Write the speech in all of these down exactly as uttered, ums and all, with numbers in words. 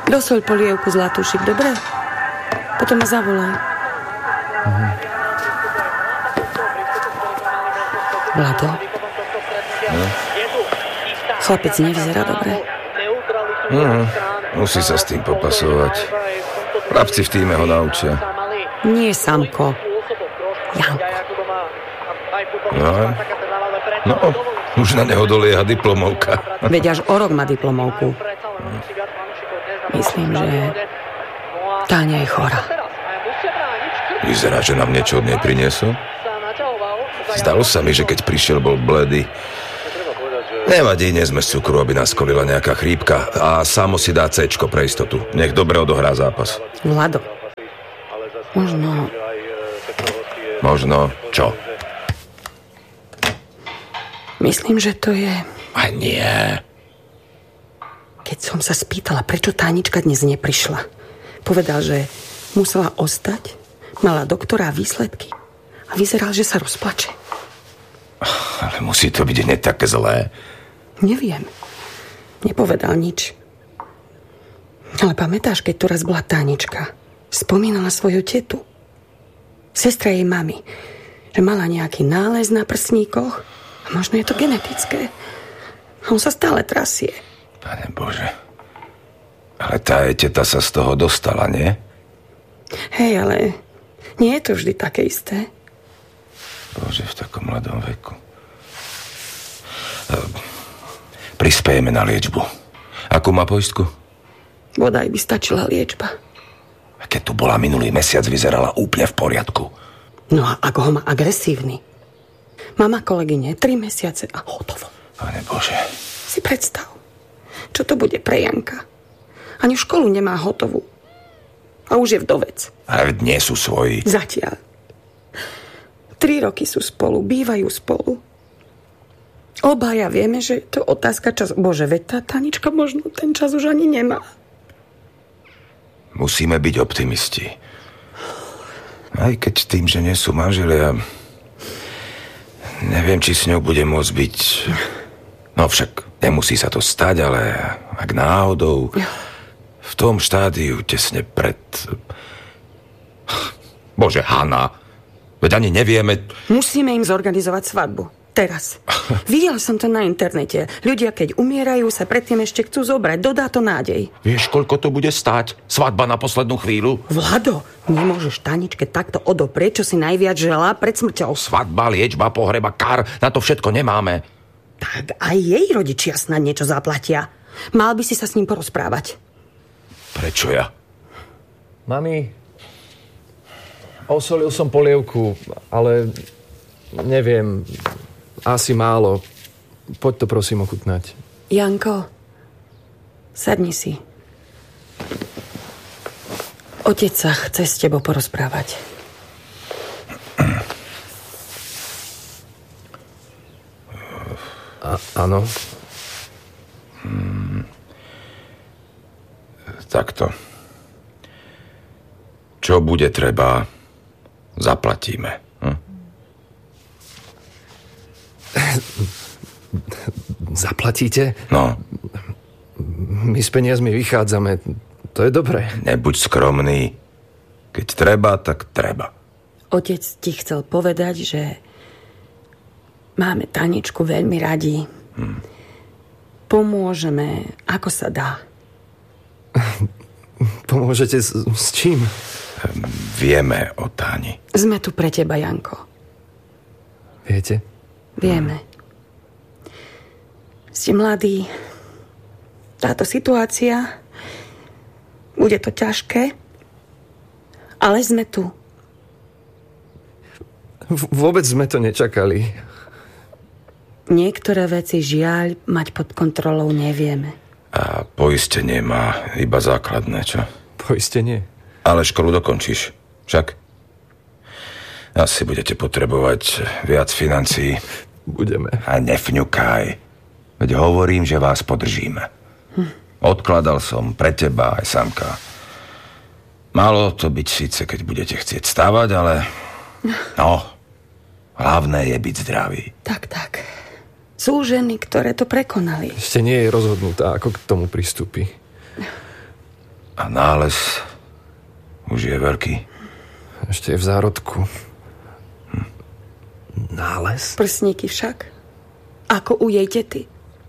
Dosoľ polievku zlatúšik, dobre? Potom ma zavolaj. Mhm. Vlado? No? Chlapec nevyzerá dobre. Mhm. Musí sa s tým popasovať. Chlapci v týme ho naučia. Nie, Samko. Janko. No, no, už na neho dolieha diplomovka. Veď až o rok má diplomovku. Myslím, že Táňa je chorá. Vyzerá, že nám niečo od nej priniesol. Zdalo sa mi, že keď prišiel, bol bledý. Nevadí, nie sme z cukru, aby nás kolila nejaká chrípka. A samo si dá céčko pre istotu. Nech dobre odohrá zápas. Vlado. Možno... Možno čo? Myslím, že to je... A nie. Keď som sa spýtala, prečo Tánička dnes neprišla, povedal, že musela ostať, mala doktora a výsledky a vyzeral, že sa rozplače. Ale musí to byť hneď také zlé. Neviem. Nepovedal nič. Ale pamätáš, keď tu raz bola Tánička, spomínala svoju tetu, sestra jej mami, že mala nejaký nález na prsníkoch a možno je to genetické. A on sa stále trasie. Pane Bože. Ale tá jej teta sa z toho dostala, nie? Hej, ale nie je to vždy také isté. Bože, v takom mladom veku. Prispejeme na liečbu. Akú má poistku? Bodaj by stačila liečba. A keď tu bola minulý mesiac, vyzerala úplne v poriadku. No a ako ho má agresívny? Mama kolegyne, tri mesiace a hotovo. Pane Bože. Si predstav, čo to bude pre Janka. Ani školu nemá hotovú. A už je vdovec. Ale nie sú svoji. Zatiaľ. Tri roky sú spolu, bývajú spolu. Obaja vieme, že je to otázka času. Bože, veď tá Tanička možno ten čas už ani nemá. Musíme byť optimisti. Aj keď tým, že nie sú manželia, neviem, či s ňou bude môcť byť... No však nemusí sa to stať, ale ak náhodou v tom štádiu tesne pred... Bože, Hanna, veď ani nevieme... Musíme im zorganizovať svadbu. Teraz. Videl som to na internete. Ľudia, keď umierajú, sa predtým ešte chcú zobrať. Dodá to nádej. Vieš, koľko to bude stáť? Svadba na poslednú chvíľu? Vlado, nemôžeš Taničke takto odoprieť, čo si najviac želá pred smrťou. Svadba, liečba, pohreba, kár, na to všetko nemáme. Tak aj jej rodičia snad niečo zaplatia. Mal by si sa s ním porozprávať. Prečo ja? Mami, osolil som polievku, ale neviem, asi málo. Poď to prosím ochutnať. Janko, sadni si. Otec sa chce s tebou porozprávať. A, áno. Hmm. Takto. Čo bude treba, zaplatíme. Hm? Zaplatíte? No. My s peniazmi vychádzame. To je dobré. Nebuď skromný. Keď treba, tak treba. Otec ti chcel povedať, že máme Taničku veľmi radi. Hm. Pomôžeme, ako sa dá. Pomôžete s, s čím? Vieme o Táni. Sme tu pre teba, Janko. Viete? Vieme. Ste mladí. Táto situácia, bude to ťažké, ale sme tu. V- vôbec sme to nečakali. Niektoré veci žiaľ mať pod kontrolou nevieme. A poistenie má iba základné, čo? Poistenie? Ale školu dokončíš, však? Asi budete potrebovať viac financií. Budeme. A nefňukaj. Veď hovorím, že vás podržíme. Hm. Odkladal som pre teba aj Samka. Malo to byť síce, keď budete chcieť stávať, ale... No, hlavné je byť zdravý. Tak, tak. Sú ženy, ktoré to prekonali. Ešte nie je rozhodnutá, ako k tomu pristúpi. A nález už je veľký. Ešte je v zárodku. Hm. Nález? Prsníky však. Ako u jej tety.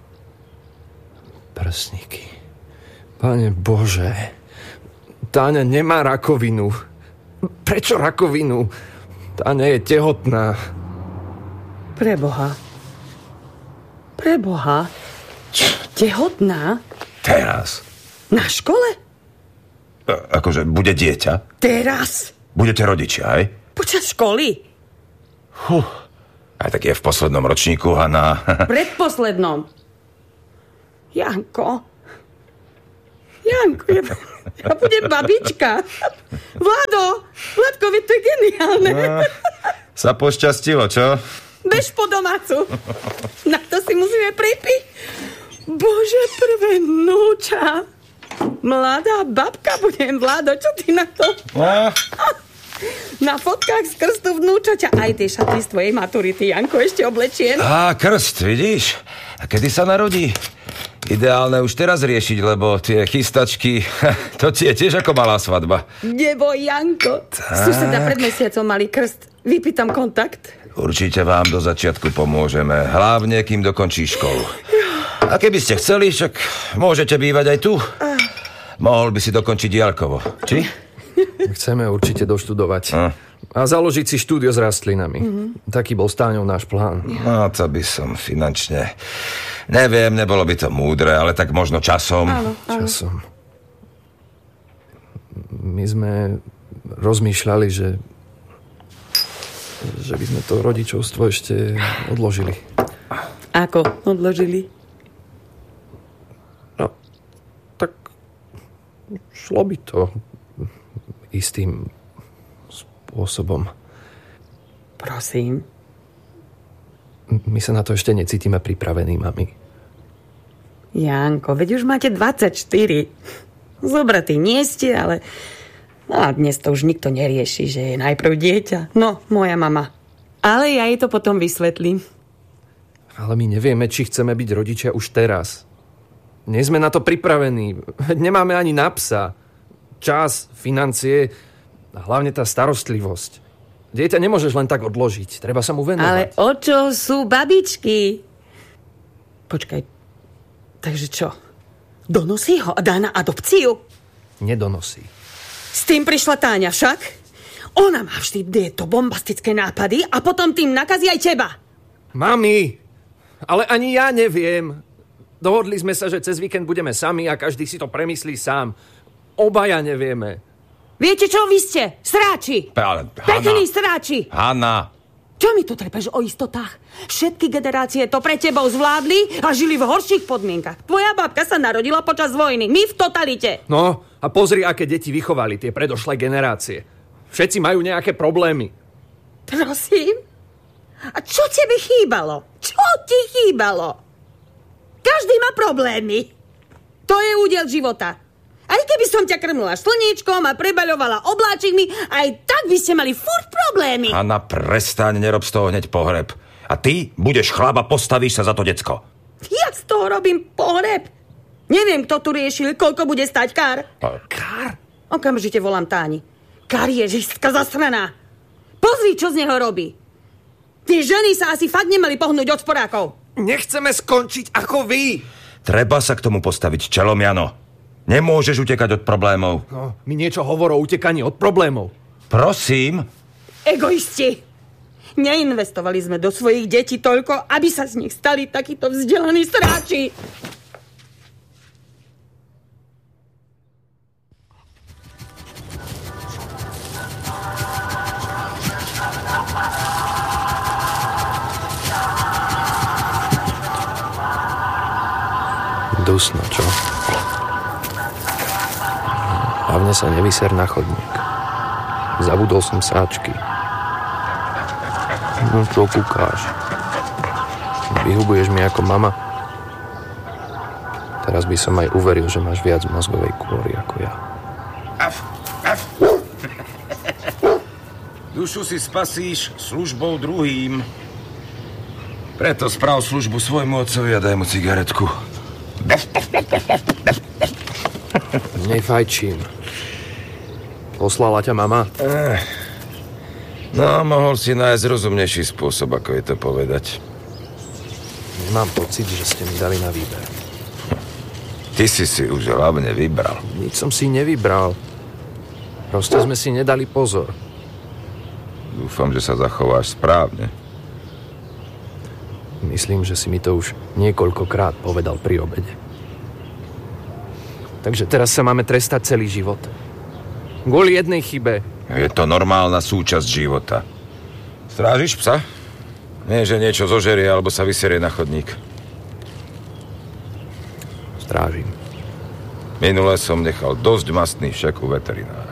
Prsníky. Pane Bože. Táňa nemá rakovinu. Prečo rakovinu? Táňa je tehotná. Preboha. Preboha. Tehotná? Teraz. Na škole? A, akože bude dieťa? Teraz? Budete rodičia, aj? Počas školy? Huh. Aj tak je v poslednom ročníku, Hanna. Predposlednom. Janko. Janko, ja, ja budem babička. Vlado. Vladko, veď to je geniálne. No, sa pošťastilo, čo? Bež po domácu. Na to si musíme pripiť. Bože, prvé vnúča. Mladá babka budem, Vlado, čo ty na to? No. Na fotkách z krstu vnúčaťa aj tie šaty z tvojej maturity, Janko, ešte oblečiem. Á, krst, vidíš? A kedy sa narodí? Ideálne už teraz riešiť, lebo tie chystačky, to ti je tiež ako malá svadba. Neboj, Janko. Suseda pred mesiacom mali krst. Vypýtam kontakt. Určite vám do začiatku pomôžeme. Hlavne, kým dokončí školu. A keby ste chceli, však môžete bývať aj tu. Mohol by si dokončiť diaľkovo, či? Chceme určite doštudovať. A, a založiť si štúdio s rastlinami. Mm-hmm. Taký bol s Táňou náš plán. No, to by som finančne... Neviem, nebolo by to múdre, ale tak možno časom. Áno, áno. Časom. My sme rozmýšľali, že... že by sme to rodičovstvo ešte odložili. Ako odložili? No, tak... šlo by to... istým spôsobom. Prosím. My sa na to ešte necítime pripravení, mami. Janko, veď už máte dvadsaťštyri. Zobratí nie ste, ale... No a dnes to už nikto nerieši, že je najprv dieťa. No, moja mama. Ale ja jej to potom vysvetlím. Ale my nevieme, či chceme byť rodičia už teraz. Nie sme na to pripravení. Nemáme ani na psa. Čas, financie a hlavne tá starostlivosť. Dieťa nemôžeš len tak odložiť. Treba sa mu venovať. Ale o čo sú babičky? Počkaj. Takže čo? Donosí ho a dá na adopciu? Nedonosí. S tým prišla Táňa však. Ona má vždy tieto bombastické nápady a potom tým nakazí aj teba. Mami, ale ani ja neviem. Dohodli sme sa, že cez víkend budeme sami a každý si to premyslí sám. Obaja nevieme. Viete čo, vy ste? Sráči! Ale, Pekní sráči! Hanna! Čo mi tu trepeš o istotách? Všetky generácie to pre tebou zvládli a žili v horších podmienkach. Tvoja babka sa narodila počas vojny, my v totalite. No, a pozri, aké deti vychovali tie predošlé generácie. Všetci majú nejaké problémy. Prosím? A čo tebe chýbalo? Čo ti chýbalo? Každý má problémy. To je údel života. Aj keby som ťa krmila slniečkom a prebaľovala obláčikmi, aj tak by ste mali furt problémy. Hanna, prestaň, nerob z toho hneď pohreb. A ty budeš chlap a postavíš sa za to decko. Ja z toho robím pohreb. Neviem, kto tu riešil, koľko bude stať kár. A... Kár? Okamžite volám Táni. Kár je žistka zasraná. Pozri, čo z neho robí. Tie ženy sa asi fakt nemali pohnúť od sporákov. Nechceme skončiť ako vy. Treba sa k tomu postaviť čelom, Jano. Nemôžeš utekať od problémov. No, mi niečo hovor o utekaní od problémov. Prosím? Egoisti! Neinvestovali sme do svojich detí toľko, aby sa z nich stali takíto vzdelaní sráči. Dusno, čo? Hlavne sa nevyser na chodník. Zabudol som sáčky. No čo kúkáš? Vyhubuješ mi ako mama? Teraz by som aj uveril, že máš viac mozgovej kôry ako ja. Af, af. Dušu si spasíš službou druhým. Preto sprav službu svojmu otcovi a daj mu cigaretku. Nefajčím. Poslala ťa mama? Eh, no, mohol si nájsť rozumnejší spôsob, ako je to povedať. Nemám pocit, že ste mi dali na výber. Ty si si už hlavne vybral. Nič som si nevybral. Proste sme si nedali pozor. Dúfam, že sa zachováš správne. Myslím, že si mi to už niekoľkokrát povedal pri obede. Takže teraz sa máme trestať celý život. Kvôli jednej chybe. Je to normálna súčasť života. Strážiš psa? Nie, že niečo zožerie alebo sa vyserie na chodník. Strážim. Minule som nechal dosť mastný však u veterinára.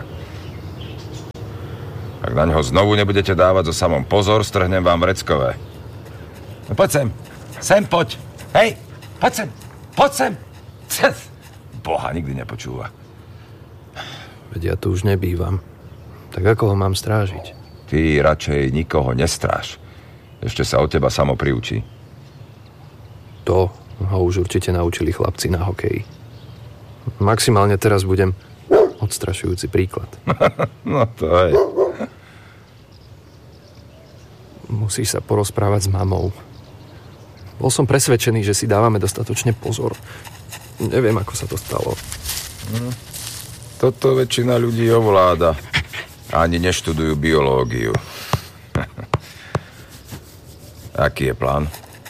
Ak na ňoho znovu nebudete dávať so samom pozor, strhnem vám vreckové. No poď sem. Sem poď. Hej, poď sem. Poď sem. Boha, nikdy nepočúva. Veď ja tu už nebývam. Tak ako ho mám strážiť? Ty radšej nikoho nestráž. Ešte sa od teba samo priučí. To ho už určite naučili chlapci na hokeji. Maximálne teraz budem odstrašujúci príklad. No to je. Musíš sa porozprávať s mamou. Bol som presvedčený, že si dávame dostatočne pozor. Neviem, ako sa to stalo. Hm. Toto väčšina ľudí ovláda. Ani neštudujú biológiu. Aký je plán?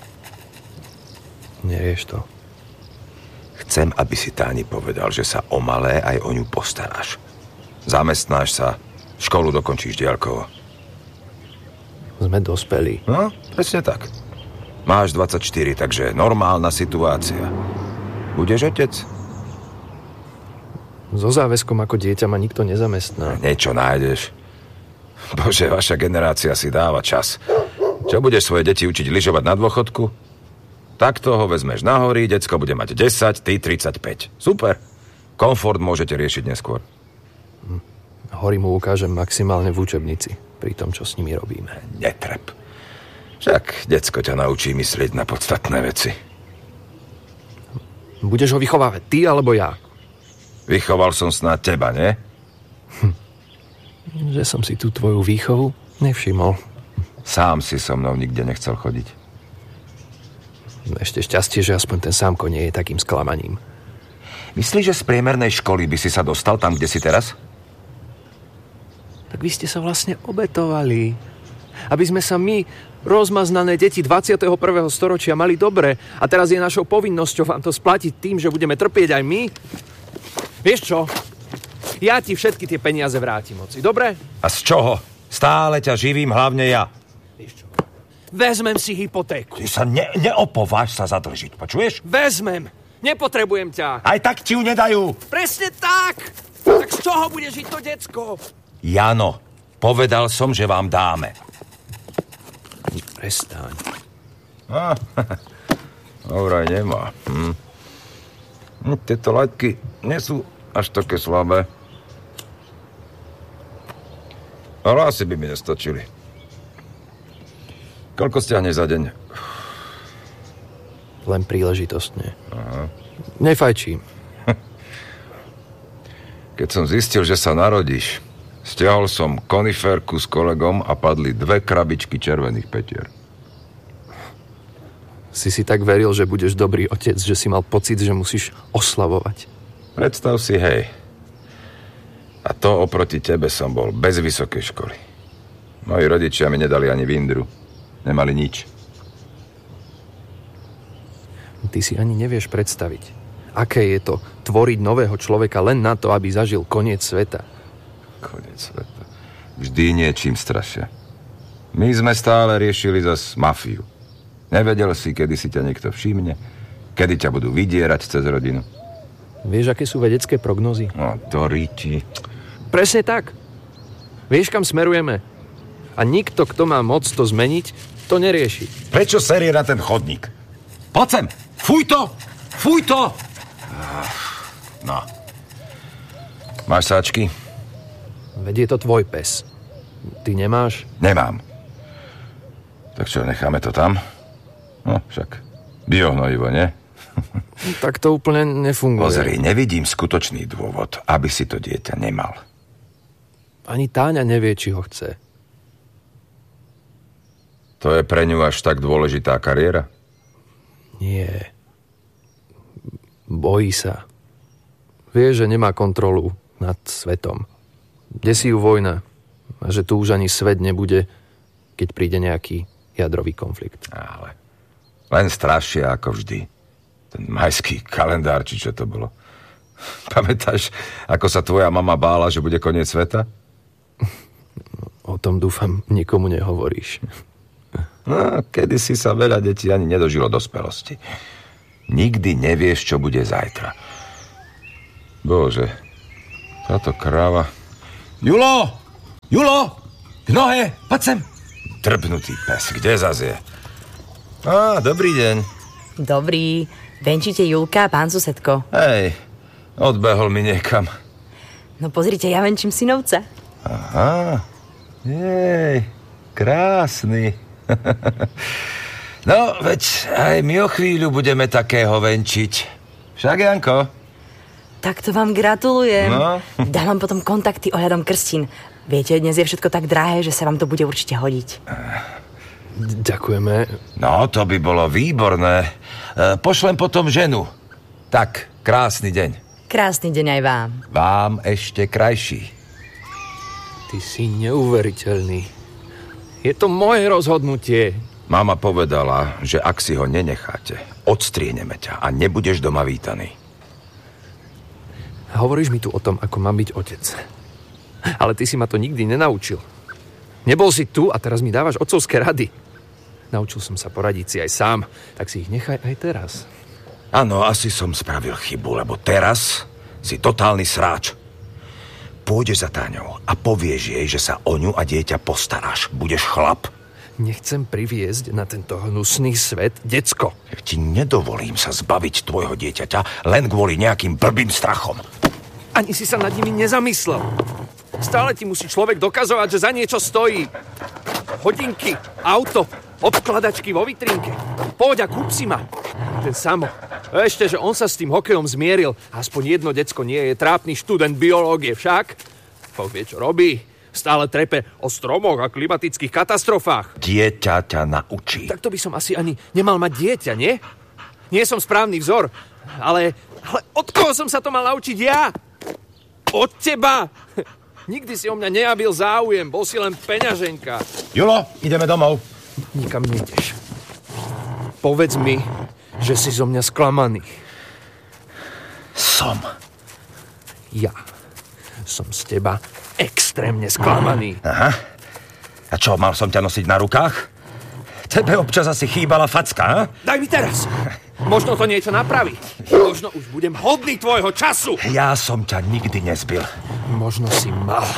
Nerieš to. Chcem, aby si Táni povedal, že sa o malé aj o ňu postaráš. Zamestnáš sa, školu dokončíš diaľkovo. Sme dospelí. No, presne tak. Máš dvadsaťštyri, takže normálna situácia. Budeš otec? So záväzkom ako dieťa ma nikto nezamestná. Niečo nájdeš. Bože, vaša generácia si dáva čas. Čo budeš svoje deti učiť lyžovať na dôchodku? Takto ho vezmeš na hory, decko bude mať desať, ty tridsaťpäť. Super. Komfort môžete riešiť neskôr. Hory mu ukážem maximálne v učebnici, pri tom, čo s nimi robíme. Netrep. Však decko ťa naučí myslieť na podstatné veci. Budeš ho vychovávať ty alebo ja? Vychoval som snáď teba, nie? Hm. Že som si tú tvoju výchovu nevšimol. Sám si so mnou nikde nechcel chodiť. Ešte šťastie, že aspoň ten sámko nie je takým sklamaním. Myslíš, že z priemernej školy by si sa dostal tam, kde si teraz? Tak vy ste sa vlastne obetovali. Aby sme sa my, rozmaznané deti dvadsiateho prvého storočia, mali dobre. A teraz je našou povinnosťou vám to splatiť tým, že budeme trpieť aj my. Vieš čo? Ja ti všetky tie peniaze vrátim, oci, dobre? A z čoho? Stále ťa živím, hlavne ja. Vieš čo? Vezmem si hypotéku. Ty sa ne, neopováž sa zadlžiť, počuješ? Vezmem. Nepotrebujem ťa. Aj tak ti ju nedajú. Presne tak. Tak z čoho bude žiť to decko? Jano, povedal som, že vám dáme. Prestaň. Ah, vraj nemá. Hm. Hm, tieto laťky nie sú až také slabé. Ale asi by mi nestačili. Koľko stiahneš za deň? Len príležitostne. Aha. Nefajčím. Keď som zistil, že sa narodíš, stiahol som koniferku s kolegom a padli dve krabičky červených petier. Si si tak veril, že budeš dobrý otec, že si mal pocit, že musíš oslavovať. Predstav si, hej. A to oproti tebe som bol bez vysokej školy. Moji rodičia mi nedali ani vindru. Nemali nič. Ty si ani nevieš predstaviť, aké je to tvoriť nového človeka len na to, aby zažil koniec sveta. Koniec sveta. Vždy niečím strašia. My sme stále riešili zas mafiu. Nevedel si, kedy si ťa niekto všimne, kedy ťa budú vydierať cez rodinu. Vieš, aké sú vedecké prognozy? No, to ríti. Presne tak. Vieš, kam smerujeme? A nikto, kto má moc to zmeniť, to nerieši. Prečo serie na ten chodník? Poď sem! Fuj to! Fuj to! No. Máš sáčky? Veď je to tvoj pes. Ty nemáš? Nemám. Tak čo, necháme to tam? No, však biohnojivo, nie? Tak to úplne nefunguje. Pozri, nevidím skutočný dôvod, aby si to dieťa nemal. Ani Táňa nevie, či ho chce. To je pre ňu až tak dôležitá kariéra? Nie. Bojí sa. Vie, že nemá kontrolu nad svetom. Desí ju vojna. A že tu už ani svet nebude, keď príde nejaký jadrový konflikt. Ale len strašia ako vždy. Ten majský kalendár, či čo to bolo. Pamätáš, ako sa tvoja mama bála, že bude koniec sveta? O tom, dúfam, nikomu nehovoríš. No, kedysi sa veľa detí ani nedožilo dospelosti. Nikdy nevieš, čo bude zajtra. Bože, táto kráva... Julo! Julo! K nohe! Poď sem! Drbnutý pes, kde zas je? Á, dobrý deň. Dobrý. Venčíte Julka, pán susedko? Hej, odbehol mi niekam. No pozrite, ja venčím synovca. Aha, jej, krásny. No, veď aj my o chvíľu budeme takého venčiť. Však, Janko? Tak to vám gratulujem. No. Dám vám potom kontakty ohľadom krstín. Viete, dnes je všetko tak drahé, že sa vám to bude určite hodiť. Ďakujeme. No, to by bolo výborné. E, pošlem potom ženu. Tak, krásny deň. Krásny deň aj vám. Vám ešte krajší. Ty si neuveriteľný. Je to moje rozhodnutie. Mama povedala, že ak si ho nenecháte, odstrieneme ťa a nebudeš doma vítaný. Hovoríš mi tu o tom, ako mám byť otec. Ale ty si ma to nikdy nenaučil. Nebol si tu a teraz mi dávaš otcovské rady. Naučil som sa poradiť si aj sám, tak si ich nechaj aj teraz. Áno, asi som spravil chybu, lebo teraz si totálny sráč. Pôjdeš za Táňou a povieš jej, že sa o ňu a dieťa postaráš. Budeš chlap. Nechcem priviesť na tento hnusný svet decko. Ti nedovolím sa zbaviť tvojho dieťaťa len kvôli nejakým blbým strachom. Ani si sa nad nimi nezamyslel. Stále ti musí človek dokazovať, že za niečo stojí. Hodinky, auto, obkladačky vo vitrínke. Poď a kúp si ma. Ten Samo. Ešte, že on sa s tým hokejom zmieril. Aspoň jedno decko nie je trápny študent biológie však. Boh vie, čo robí. Stále trepe o stromoch a klimatických katastrofách. Dieťa ťa naučí. Tak to by som asi ani nemal mať dieťa, nie? Nie som správny vzor. Ale, ale od koho som sa to mal naučiť ja? Od teba. Nikdy si o mňa nejabil záujem. Bol si len peňaženka. Julo, ideme domov. Nikam nejdeš. Povedz mi, že si zo mňa sklamaný. Som. Ja som z teba extrémne sklamaný. Aha. A čo, mal som ťa nosiť na rukách? Tebe občas asi chýbala facka, ha? Daj mi teraz. Možno to niečo napraví. Možno už budem hodný tvojho času. Ja som ťa nikdy nezbil. Možno si mal.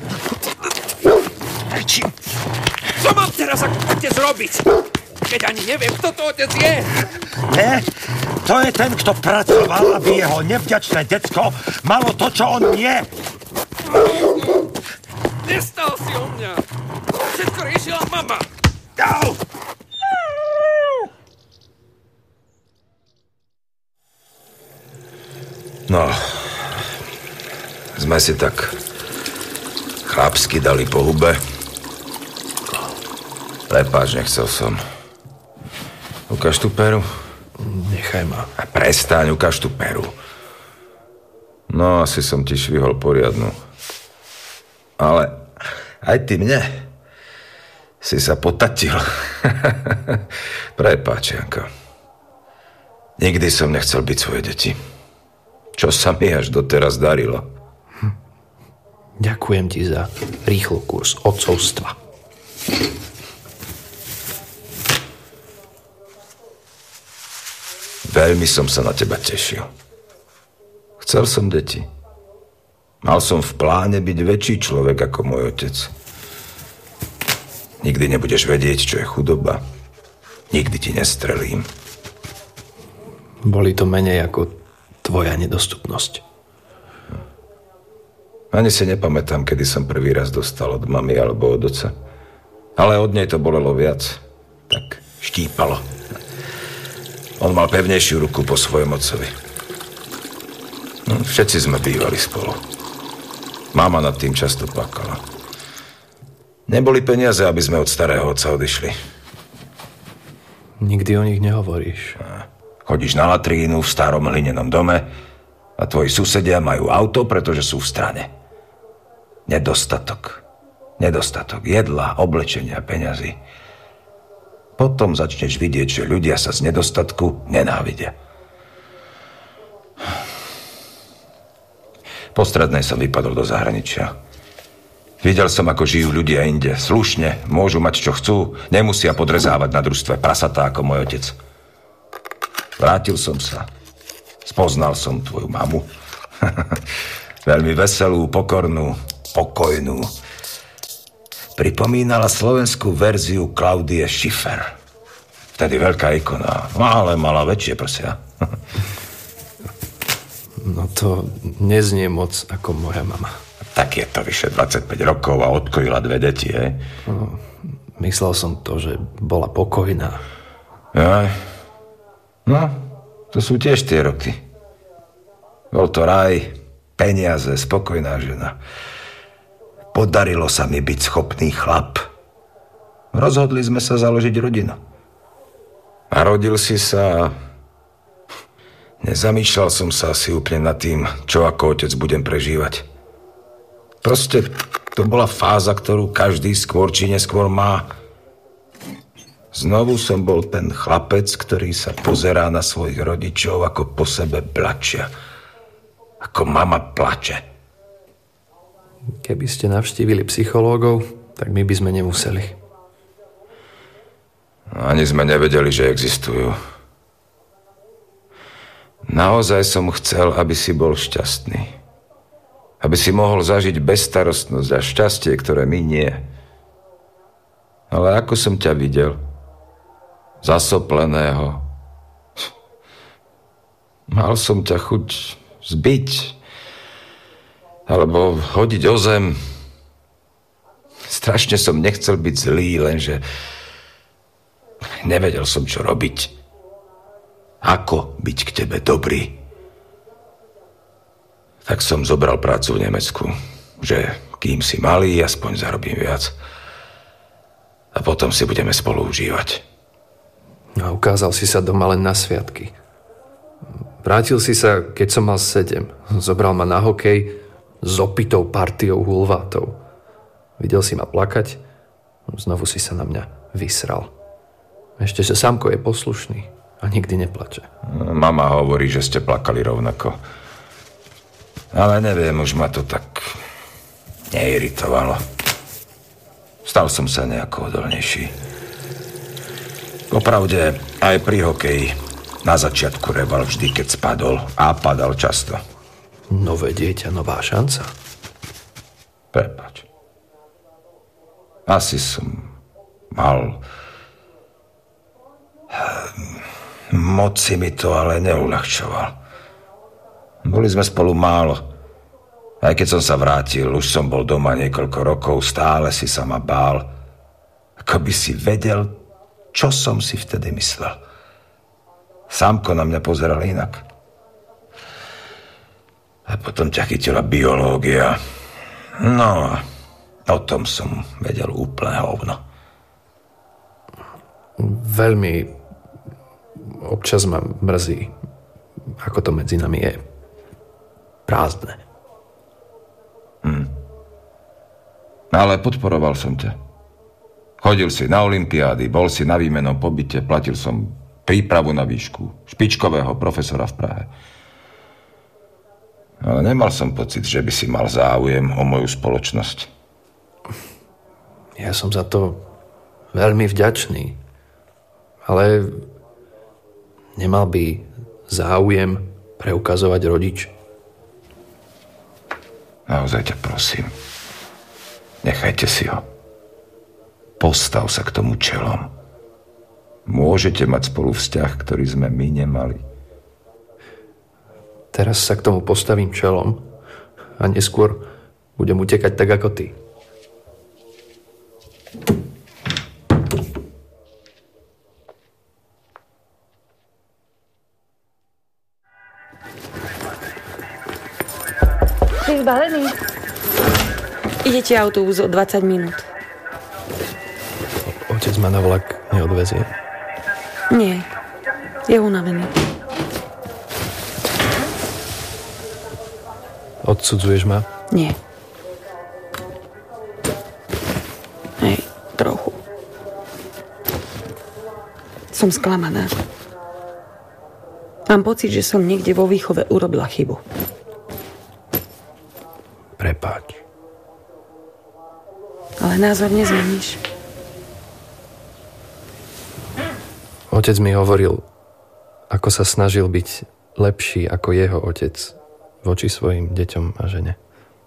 Či... Čo mám teraz ako otec robiť? Keď ani neviem, kto to otec je. Ne, to je ten, kto pracoval, aby jeho nevďačné decko malo to, čo on je. Nestal si o mňa. Všetko riešila mama. Au! No, sme si tak chlapsky dali po hube. Prepáč, nechcel som. Ukáž tú peru. Nechaj ma. A prestaň, ukáž tú peru. No, asi som ti švihol poriadnu. Ale aj ty mne si sa potatil. Prepáč, Janko. Nikdy som nechcel byť svoje deti. Čo sa mi až doteraz darilo. Hm. Ďakujem ti za rýchlo kurz otcovstva. Veľmi som sa na teba tešil. Chcel som deti. Mal som v pláne byť väčší človek ako môj otec. Nikdy nebudeš vedieť, čo je chudoba. Nikdy ti nestrelím. Boli to menej ako tvoja nedostupnosť. Ani si nepamätám, kedy som prvý raz dostal od mamy alebo od oca. Ale od nej to bolelo viac. Tak štípalo. On mal pevnejšiu ruku po svojom otcovi. No, všetci sme bývali spolu. Mama nad tým často plakala. Neboli peniaze, aby sme od starého otca odišli. Nikdy o nich nehovoríš. Chodíš na latrínu v starom hlinenom dome a tvoji susedia majú auto, pretože sú v strane. Nedostatok. Nedostatok jedla, oblečenia, peňazí. Potom začneš vidieť, že ľudia sa z nedostatku nenávidia. Po strednej som vypadol do zahraničia. Videl som, ako žijú ľudia inde. Slušne, môžu mať, čo chcú, nemusia podrezávať na družstve prasatá ako môj otec. Vrátil som sa. Spoznal som tvoju mamu. Veľmi veselú, pokornú, pokojnú. Pripomínala slovenskú verziu Klaudie Schiffer. Vtedy veľká ikona, ale mala väčšie prsia. No to neznie moc ako moja mama. Tak je to vyše dvadsaťpäť rokov a odkojila dve deti, hej? No, myslel som to, že bola pokojná. Jaj. No, to sú tiež tie roky. Bol to raj, peniaze, spokojná žena. Podarilo sa mi byť schopný chlap. Rozhodli sme sa založiť rodinu. Narodil si sa. Nezamýšľal som sa asi úplne nad tým, čo ako otec budem prežívať. Proste to bola fáza, ktorú každý skôr či neskôr má. Znovu som bol ten chlapec, ktorý sa pozerá na svojich rodičov, ako po sebe plačia. Ako mama plače. Keby ste navštívili psychológov, tak my by sme nemuseli. Ani sme nevedeli, že existujú. Naozaj som chcel, aby si bol šťastný. Aby si mohol zažiť bezstarostnosť a šťastie, ktoré mi nie. Ale ako som ťa videl? Zasopleného. Mal som ťa chuť zbiť. Alebo hodiť o zem. Strašne som nechcel byť zlý, lenže nevedel som, čo robiť. Ako byť k tebe dobrý. Tak som zobral prácu v Nemecku, že kým si malý, aspoň zarobím viac. A potom si budeme spolu užívať. A ukázal si sa doma len na sviatky. Vrátil si sa, keď som mal sedem. Zobral ma na hokej s opitou partiou hulvátov. Videl si ma plakať, znovu si sa na mňa vysral. Ešte, že Samko je poslušný a nikdy neplače. Mama hovorí, že ste plakali rovnako. Ale neviem, už ma to tak neiritovalo. Stal som sa nejako odolnejší. Popravde, aj pri hokeji na začiatku reval vždy, keď spadol a padal často. Nové dieťa, nová šanca. Prepáč. Asi som mal... Moc si mi to ale neuľahčoval. Boli sme spolu málo. Aj keď som sa vrátil, už som bol doma niekoľko rokov, stále si sa ma bál. Ako by si vedel, čo som si vtedy myslel. Samko na mňa pozeral inak. A potom ťa chytila biológia. No, o tom som vedel úplne hovno. Veľmi občas ma mrzí, ako to medzi nami je. Prázdne. Hmm. Ale podporoval som ťa. Chodil si na olympiády, bol si na výmennom pobyte, platil som prípravu na výšku špičkového profesora v Prahe. Ale nemal som pocit, že by si mal záujem o moju spoločnosť. Ja som za to veľmi vďačný. Ale nemal by záujem preukazovať rodič. Naozaj ťa prosím. Nechajte si ho. Postav sa k tomu čelom. Môžete mať spolu vzťah, ktorý sme my nemali. Teraz sa k tomu postavím čelom a neskôr budem utekať tak ako ty. Si zbalený? Idete autobus o dvadsať minút. Otec ma na vlak neodvezie. Nie, je unavený. Odsudzuješ ma? Nie. Hej, trochu. Som sklamaná. Mám pocit, že som niekde vo výchove urobila chybu. Prepáč. Ale názor nezmeníš. Otec mi hovoril, ako sa snažil byť lepší ako jeho otec voči svojim deťom a žene.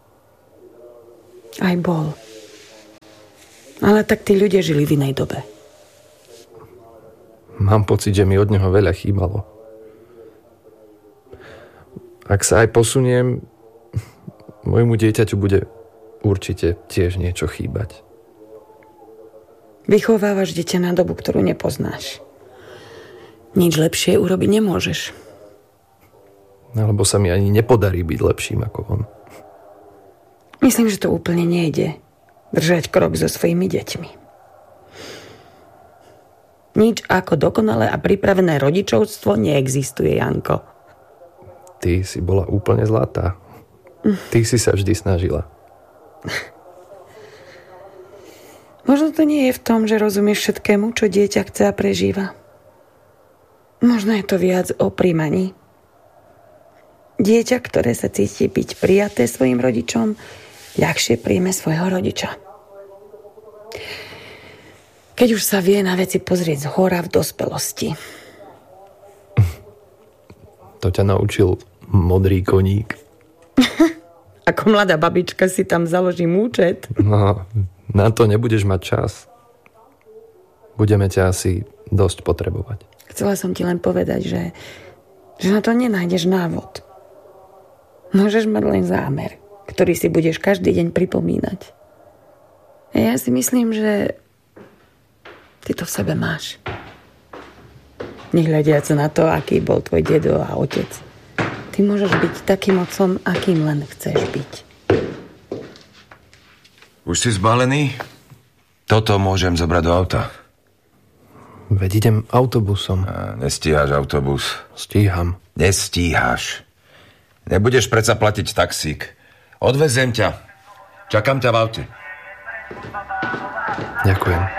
Aj bol. Ale tak tí ľudia žili v inej dobe. Mám pocit, že mi od neho veľa chýbalo. Ak sa aj posuniem, môjmu dieťaťu bude určite tiež niečo chýbať. Vychovávaš dieťa na dobu, ktorú nepoznáš. Nič lepšie urobiť nemôžeš. Alebo sa mi ani nepodarí byť lepším ako on. Myslím, že to úplne nejde. Držať krok so svojimi deťmi. Nič ako dokonalé a pripravené rodičovstvo neexistuje, Janko. Ty si bola úplne zlatá. Ty si sa vždy snažila. Možno to nie je v tom, že rozumieš všetkému, čo dieťa chce a prežíva. Možno je to viac o príjmaní. Dieťa, ktoré sa cíti byť prijaté svojim rodičom, ľahšie príjme svojho rodiča. Keď už sa vie na veci pozrieť zhora v dospelosti. To ťa naučil modrý koník. Ako mladá babička si tam založím účet. No, na to nebudeš mať čas. Budeme ťa asi dosť potrebovať. Chcela som ti len povedať, že, že na to nenájdeš návod. Môžeš mať len zámer, ktorý si budeš každý deň pripomínať. A ja si myslím, že ty to v sebe máš. Nehľadiac na to, aký bol tvoj dedo a otec. Ty môžeš byť takým otcom, akým len chceš byť. Už si zbalený? Toto môžem zobrať do auta. Veď idem autobusom. A nestíhaš autobus. Stíham. Nestíhaš. Nebudeš predsa platiť taxík. Odveziem ťa. Čakám ťa v aute. Ďakujem.